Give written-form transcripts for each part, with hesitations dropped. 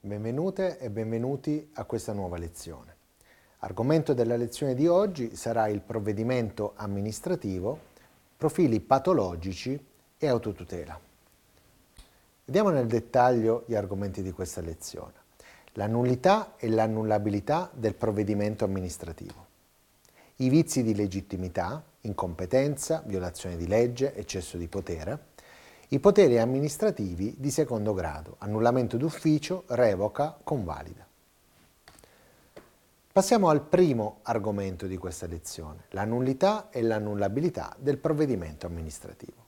Benvenute e benvenuti a questa nuova lezione. Argomento della lezione di oggi sarà il provvedimento amministrativo, profili patologici e autotutela. Vediamo nel dettaglio gli argomenti di questa lezione. La nullità e l'annullabilità del provvedimento amministrativo. I vizi di legittimità, incompetenza, violazione di legge, eccesso di potere. I poteri amministrativi di secondo grado, annullamento d'ufficio, revoca, convalida. Passiamo al primo argomento di questa lezione, la nullità e l'annullabilità del provvedimento amministrativo.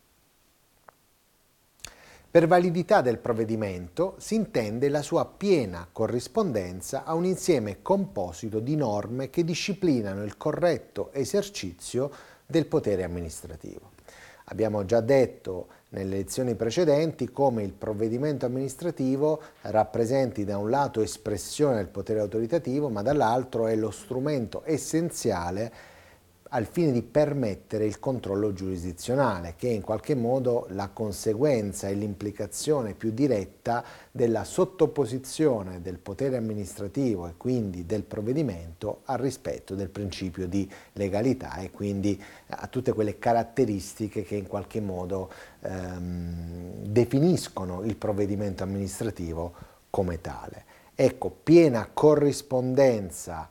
Per validità del provvedimento si intende la sua piena corrispondenza a un insieme composito di norme che disciplinano il corretto esercizio del potere amministrativo. Abbiamo già detto nelle lezioni precedenti come il provvedimento amministrativo rappresenti da un lato espressione del potere autoritativo, ma dall'altro è lo strumento essenziale al fine di permettere il controllo giurisdizionale, che è in qualche modo la conseguenza e l'implicazione più diretta della sottoposizione del potere amministrativo e quindi del provvedimento al rispetto del principio di legalità e quindi a tutte quelle caratteristiche che in qualche modo definiscono il provvedimento amministrativo come tale. Ecco, piena corrispondenza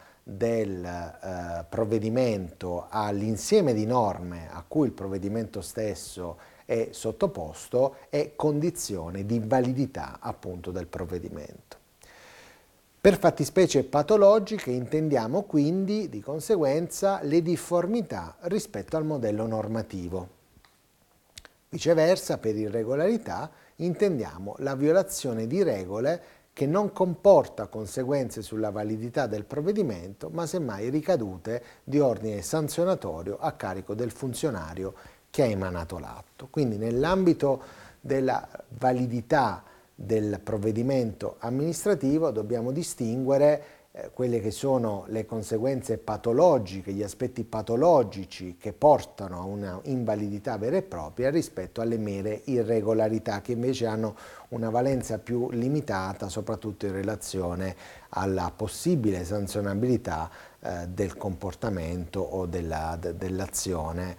del provvedimento all'insieme di norme a cui il provvedimento stesso è sottoposto è condizione di validità appunto del provvedimento. Per fattispecie patologiche intendiamo quindi di conseguenza le difformità rispetto al modello normativo. Viceversa, per irregolarità intendiamo la violazione di regole che non comporta conseguenze sulla validità del provvedimento, ma semmai ricadute di ordine sanzionatorio a carico del funzionario che ha emanato l'atto. Quindi nell'ambito della validità del provvedimento amministrativo dobbiamo distinguere quelle che sono le conseguenze patologiche, gli aspetti patologici che portano a una invalidità vera e propria rispetto alle mere irregolarità che invece hanno una valenza più limitata, soprattutto in relazione alla possibile sanzionabilità del comportamento o dell'azione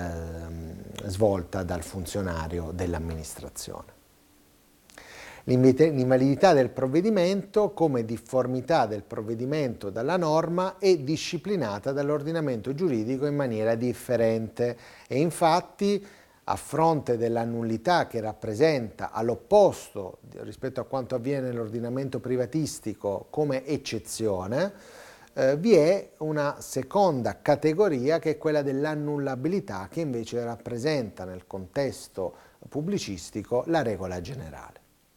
svolta dal funzionario dell'amministrazione. L'invalidità del provvedimento come difformità del provvedimento dalla norma è disciplinata dall'ordinamento giuridico in maniera differente e infatti a fronte della nullità che rappresenta all'opposto rispetto a quanto avviene nell'ordinamento privatistico come eccezione, vi è una seconda categoria che è quella dell'annullabilità che invece rappresenta nel contesto pubblicistico la regola generale.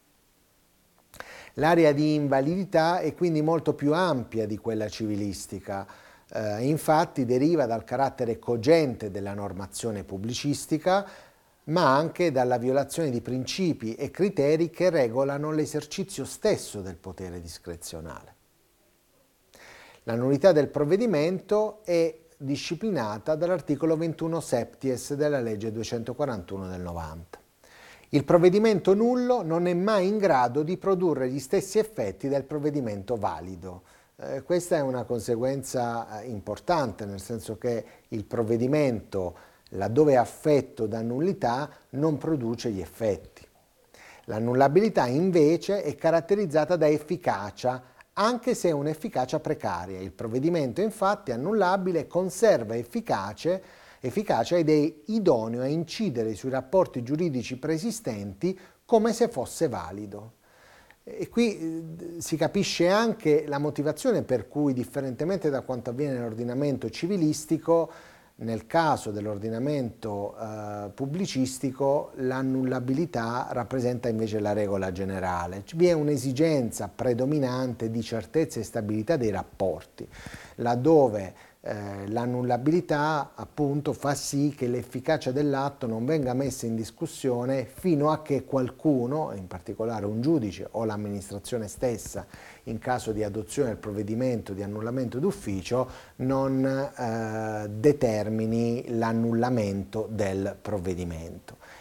L'area di invalidità è quindi molto più ampia di quella civilistica, infatti deriva dal carattere cogente della normazione pubblicistica, ma anche dalla violazione di principi e criteri che regolano l'esercizio stesso del potere discrezionale. La nullità del provvedimento è disciplinata dall'articolo 21 septies della legge 241 del 90. Il provvedimento nullo non è mai in grado di produrre gli stessi effetti del provvedimento valido. Questa è una conseguenza importante, nel senso che il provvedimento, laddove è affetto da nullità, non produce gli effetti. L'annullabilità invece è caratterizzata da efficacia, anche se è un'efficacia precaria. Il provvedimento infatti annullabile conserva efficacia ed è idoneo a incidere sui rapporti giuridici preesistenti come se fosse valido. E qui si capisce anche la motivazione per cui, differentemente da quanto avviene nell'ordinamento civilistico, nel caso dell'ordinamento pubblicistico l'annullabilità rappresenta invece la regola generale. Vi è un'esigenza predominante di certezza e stabilità dei rapporti, laddove l'annullabilità appunto fa sì che l'efficacia dell'atto non venga messa in discussione fino a che qualcuno, in particolare un giudice o l'amministrazione stessa, in caso di adozione del provvedimento di annullamento d'ufficio, non determini l'annullamento del provvedimento.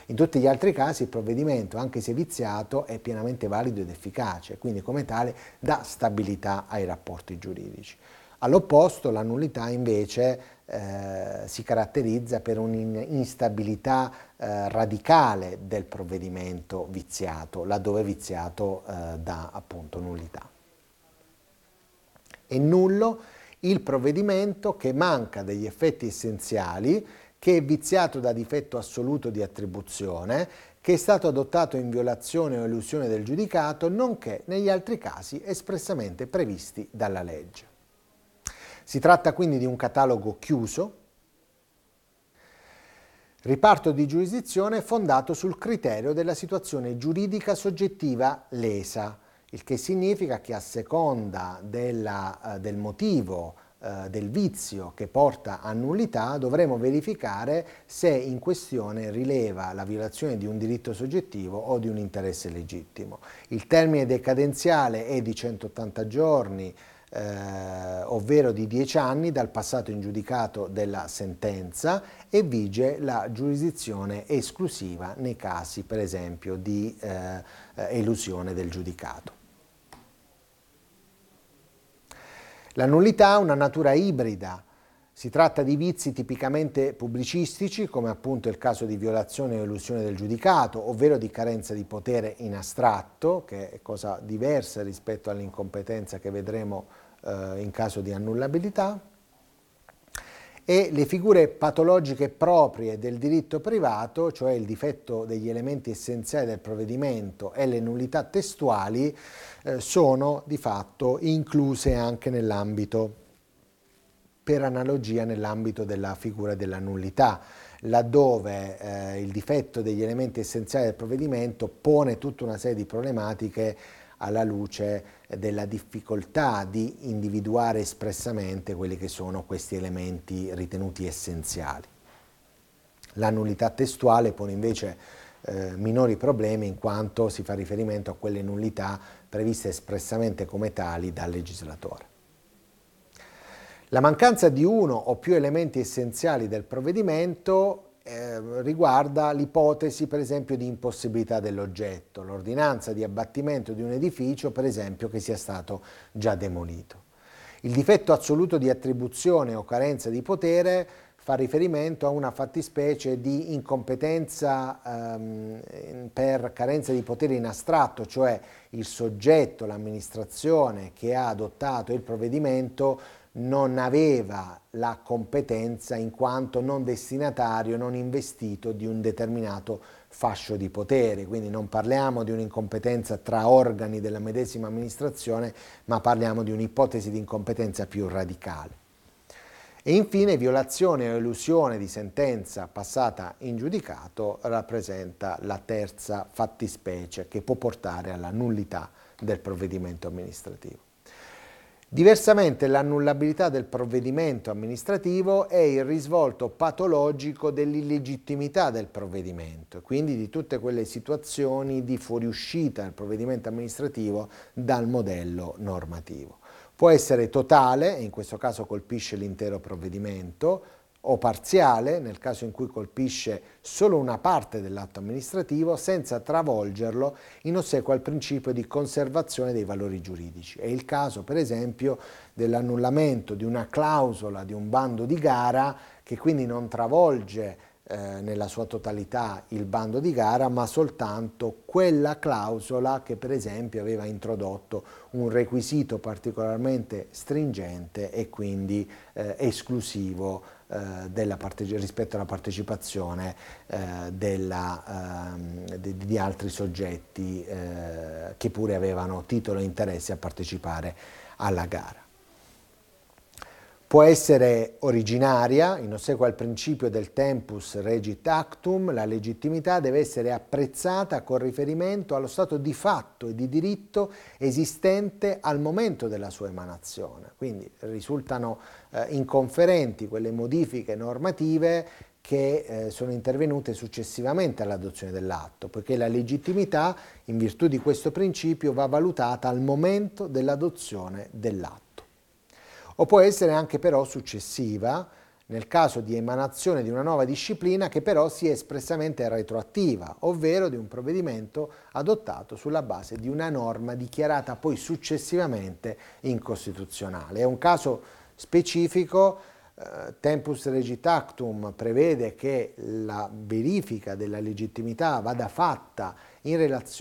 In tutti gli altri casi il provvedimento, anche se viziato, è pienamente valido ed efficace, quindi come tale dà stabilità ai rapporti giuridici. All'opposto, la nullità invece si caratterizza per un'instabilità radicale del provvedimento viziato, laddove viziato dà appunto nullità. È nullo il provvedimento che manca degli effetti essenziali, che è viziato da difetto assoluto di attribuzione, che è stato adottato in violazione o elusione del giudicato, nonché negli altri casi espressamente previsti dalla legge. Si tratta quindi di un catalogo chiuso, riparto di giurisdizione fondato sul criterio della situazione giuridica soggettiva lesa, il che significa che a seconda del motivo del vizio che porta a nullità dovremo verificare se in questione rileva la violazione di un diritto soggettivo o di un interesse legittimo. Il termine decadenziale è di 180 giorni, ovvero di 10 anni dal passato in giudicato della sentenza, e vige la giurisdizione esclusiva nei casi per esempio di elusione del giudicato. La nullità ha una natura ibrida. Si tratta di vizi tipicamente pubblicistici, come appunto il caso di violazione o elusione del giudicato, ovvero di carenza di potere in astratto, che è cosa diversa rispetto all'incompetenza che vedremo in caso di annullabilità, e le figure patologiche proprie del diritto privato, cioè il difetto degli elementi essenziali del provvedimento e le nullità testuali, sono di fatto incluse anche nell'ambito, per analogia nell'ambito della figura della nullità, laddove il difetto degli elementi essenziali del provvedimento pone tutta una serie di problematiche alla luce della difficoltà di individuare espressamente quelli che sono questi elementi ritenuti essenziali. La nullità testuale pone invece minori problemi in quanto si fa riferimento a quelle nullità previste espressamente come tali dal legislatore. La mancanza di uno o più elementi essenziali del provvedimento riguarda l'ipotesi per esempio di impossibilità dell'oggetto, l'ordinanza di abbattimento di un edificio per esempio che sia stato già demolito. Il difetto assoluto di attribuzione o carenza di potere fa riferimento a una fattispecie di incompetenza per carenza di potere in astratto, cioè il soggetto, l'amministrazione che ha adottato il provvedimento non aveva la competenza in quanto non destinatario, non investito di un determinato fascio di potere. Quindi non parliamo di un'incompetenza tra organi della medesima amministrazione, ma parliamo di un'ipotesi di incompetenza più radicale. E infine violazione o elusione di sentenza passata in giudicato rappresenta la terza fattispecie che può portare alla nullità del provvedimento amministrativo. Diversamente, l'annullabilità del provvedimento amministrativo è il risvolto patologico dell'illegittimità del provvedimento, quindi di tutte quelle situazioni di fuoriuscita del provvedimento amministrativo dal modello normativo. Può essere totale, e in questo caso colpisce l'intero provvedimento, o parziale, nel caso in cui colpisce solo una parte dell'atto amministrativo, senza travolgerlo in ossequio al principio di conservazione dei valori giuridici. È il caso, per esempio, dell'annullamento di una clausola di un bando di gara che quindi non travolge nella sua totalità il bando di gara, ma soltanto quella clausola che per esempio aveva introdotto un requisito particolarmente stringente e quindi esclusivo rispetto alla partecipazione di altri soggetti che pure avevano titolo e interesse a partecipare alla gara. Può essere originaria, in ossequio al principio del tempus regit actum, la legittimità deve essere apprezzata con riferimento allo stato di fatto e di diritto esistente al momento della sua emanazione. Quindi risultano inconferenti quelle modifiche normative che sono intervenute successivamente all'adozione dell'atto, poiché la legittimità, in virtù di questo principio, va valutata al momento dell'adozione dell'atto. O può essere anche però successiva, nel caso di emanazione di una nuova disciplina che però sia espressamente retroattiva, ovvero di un provvedimento adottato sulla base di una norma dichiarata poi successivamente incostituzionale. È un caso specifico. Tempus Regit Actum prevede che la verifica della legittimità vada fatta in relazione